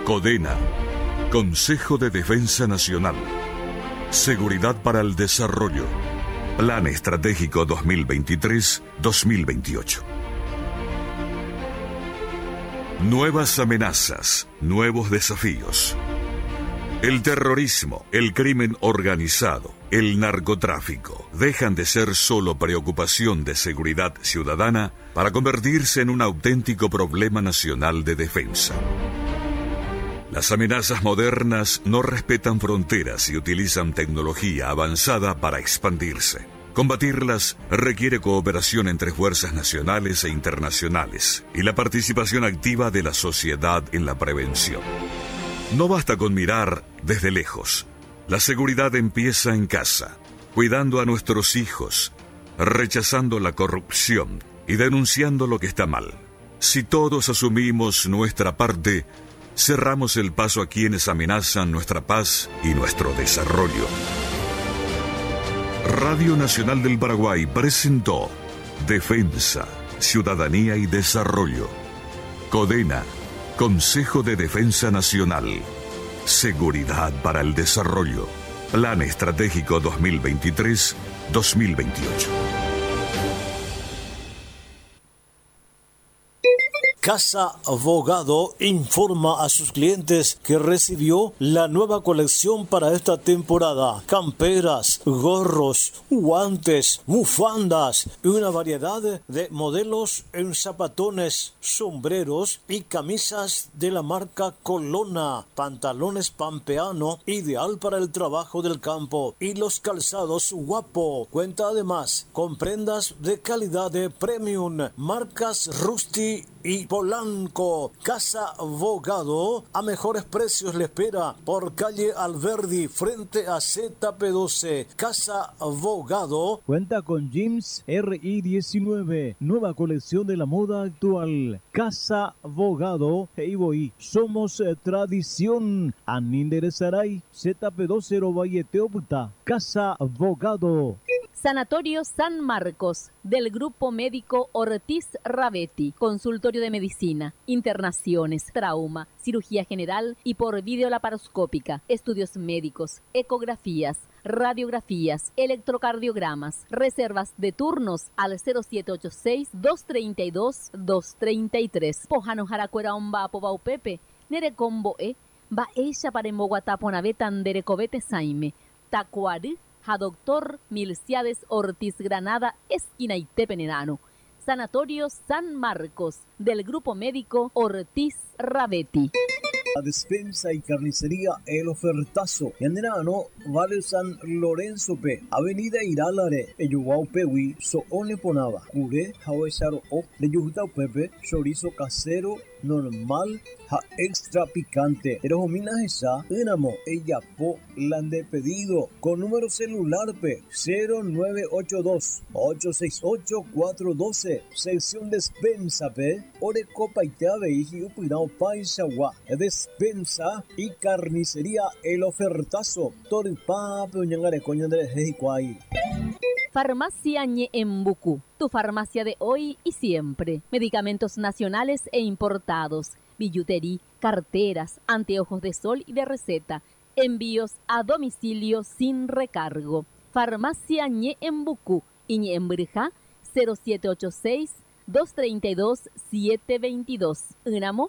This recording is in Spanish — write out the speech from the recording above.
CODENA, Consejo de Defensa Nacional. Seguridad para el Desarrollo. Plan Estratégico 2023-2028. Nuevas amenazas, nuevos desafíos. El terrorismo, el crimen organizado, el narcotráfico dejan de ser solo preocupación de seguridad ciudadana para convertirse en un auténtico problema nacional de defensa. Las amenazas modernas no respetan fronteras y utilizan tecnología avanzada para expandirse. Combatirlas requiere cooperación entre fuerzas nacionales e internacionales y la participación activa de la sociedad en la prevención. No basta con mirar desde lejos. La seguridad empieza en casa, cuidando a nuestros hijos, rechazando la corrupción y denunciando lo que está mal. Si todos asumimos nuestra parte, cerramos el paso a quienes amenazan nuestra paz y nuestro desarrollo. Radio Nacional del Paraguay presentó Defensa, Ciudadanía y Desarrollo. CODENA, Consejo de Defensa Nacional. Seguridad para el Desarrollo. Plan Estratégico 2023-2028. Casa Abogado informa a sus clientes que recibió la nueva colección para esta temporada. Camperas, gorros, guantes, bufandas y una variedad de modelos en zapatones, sombreros y camisas de la marca Colonna. Pantalones pampeano, ideal para el trabajo del campo. Y los calzados Guapo. Cuenta además con prendas de calidad de premium, marcas Rusty y Polanco. Casa Abogado a mejores precios le espera por calle Alberdi frente a ZP12. Casa Abogado cuenta con jeans RI19, nueva colección de la moda actual. Casa Abogado Heiboí, somos tradición. Aninderezaray ZP20 Valleteopta. Casa Abogado. Sanatorio San Marcos, del Grupo Médico Ortiz Ravetti, consultorio de medicina, internaciones, trauma, cirugía general y por videolaparoscópica, estudios médicos, ecografías, radiografías, electrocardiogramas, reservas de turnos al 0786-232-233. Pojano Jaracuera Omba Pobaupepe, Nerecombo va ella para Moguataponavetan Derecovete Saime, Tacuari, a Doctor Milciades Ortiz Granada, esquina Itepenenano. Sanatorio San Marcos, del Grupo Médico Ortiz Ravetti. La despensa y carnicería El Ofertazo. Yanderano, Vale San Lorenzo P. Avenida Iralare, Eyuguau Pewi, Soone Ponaba. Cure, Hawesaro O, de Yujutau Pepe, chorizo casero, normal, ja extra picante. Erojomina esa, enamo, ella po, lande pedido. Con número celular P, 0982-868-412. Sección despensa P, Orecopa y Teave y Upirao Paisagua. Despensa y carnicería El Ofertazo. Toripa, Peñangare, coño de Hejicuay. Farmacia Ñeembucú, tu farmacia de hoy y siempre. Medicamentos nacionales e importados, billutería, carteras, anteojos de sol y de receta. Envíos a domicilio sin recargo. Farmacia Ñeembucú y Ñeembrija 0786-232-722. Unamo